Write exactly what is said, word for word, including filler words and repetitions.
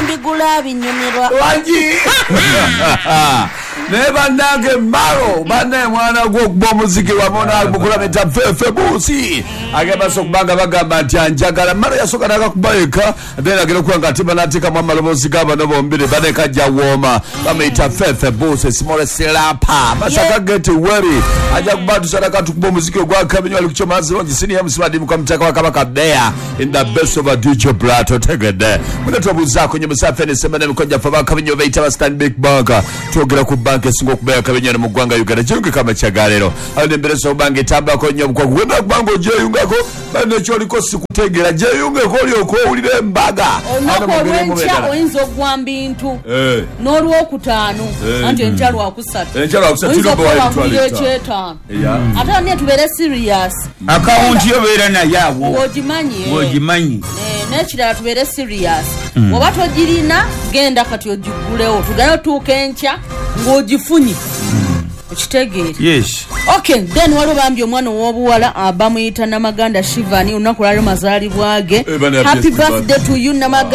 mbigula binyumirwa wangi ne banange maro bane mwana gwo gbo muziki wamona mukula meta fefe busi agaba sokubanga bagamba nti anjagala maro yasoka naka kubayeka then agera kwanga tiba natika mwa malobozi gaba no bombire bane kajja woma bameita fefe busi small silapa basaka get worry aja kubatu sadaka tukubwa muziki gwa kabinywa likuchomazi lonji sini ya msimadi mkwa mtaka wakaba kabea in the best of a D J Plato tegede muna tuwabuzako nye musafene semene mkonja faba kabinywa veita wa stand big burger tuwagira kubanke singo kubaya kabinywa na mugwanga yugara jiungi kama chagalero alinde mbele sa ubange tamba kwa nyo mkwa kuwenda kubango je yungako bane choli ko sikutegera je yungako lioko ulile mbaga onako wencha oinzo gwambintu eh noru okutano anje njalo wakusatu njalo wakusatu tilo bawa yitwalita yeah ata ne tubere serious account yo bera na yawo wojimanyi wojimanyi eh nechira tubere serious obato girina genda kati ojigulewo tugayo tukencha ngojifunyi ukitegere yes okay then walo bambi omwana owobuwala abamuyita Namaganda Shivani unakulalo mazali bwage happy birthday to you Namaganda